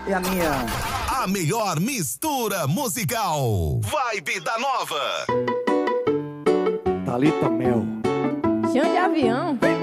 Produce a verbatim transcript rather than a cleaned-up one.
é a minha. A melhor mistura musical. Vibe da Nova. Thalita Mel. Chão de avião.